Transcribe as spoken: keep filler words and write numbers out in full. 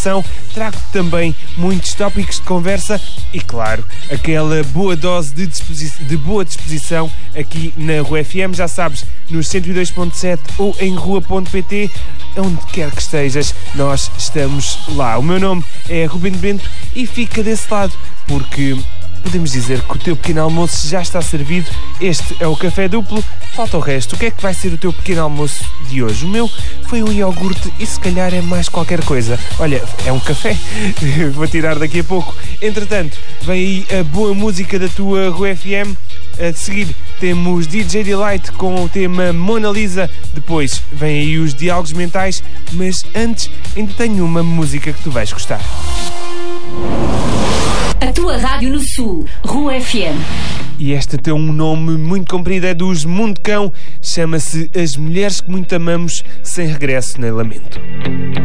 informação, trago também muitos tópicos de conversa e, claro, aquela boa dose de, disposi- de boa disposição aqui na Rua F M. Já sabes, nos cento e dois ponto sete ou em rua ponto pt, onde quer que estejas, nós estamos lá. O meu nome é Ruben Bento e fica desse lado, porque podemos dizer que o teu pequeno almoço já está servido. Este é o Café Duplo. Falta o resto. O que é que vai ser o teu pequeno almoço de hoje? O meu foi um iogurte e se calhar é mais qualquer coisa. Olha, é um café. Vou tirar daqui a pouco. Entretanto, vem aí a boa música da tua Rua F M. A seguir temos D J Delight com o tema Mona Lisa. Depois vem aí os diálogos mentais. Mas antes ainda tenho uma música que tu vais gostar. A tua rádio no Sul, Rua F M. E esta tem um nome muito comprido, é dos Mundo Cão. Chama-se As Mulheres que Muito Amamos, Sem Regresso nem Lamento.